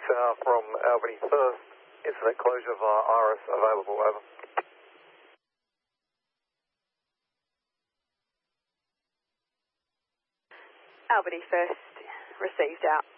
tower from Albany First. Internet closure via Iris available, over. Albany First, received out.